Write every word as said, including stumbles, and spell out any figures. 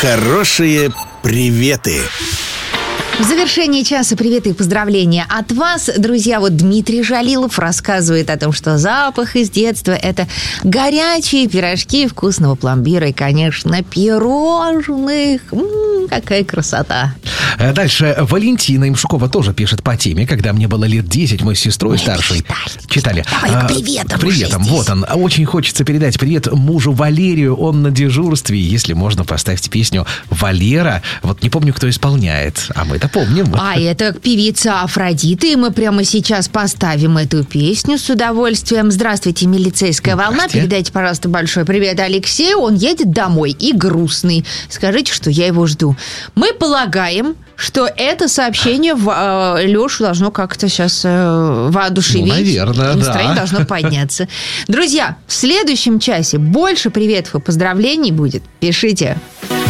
Хорошие приветы. В завершении часа приветы и поздравления от вас, друзья. Вот Дмитрий Жалилов рассказывает о том, что запах из детства – это горячие пирожки вкусного пломбира и, конечно, пирожных. М-м, какая красота. Дальше Валентина Имшукова тоже пишет по теме. Когда мне было лет десять, мы с сестрой старшей читали. Давай к приветам. Приветом, вот он. Очень хочется передать привет мужу Валерию. Он на дежурстве. Если можно, поставьте песню «Валера». Вот не помню, кто исполняет, а мы это помним. А это певица Афродита, и мы прямо сейчас поставим эту песню с удовольствием. Здравствуйте, милицейская волна. Передайте, пожалуйста, большой привет Алексею. Он едет домой и грустный. Скажите, что я его жду. Мы полагаем, что это сообщение э, Лешу должно как-то сейчас э, воодушевить. Ну, наверное, настроение да. должно подняться. Друзья, в следующем часе больше приветов и поздравлений будет. Пишите.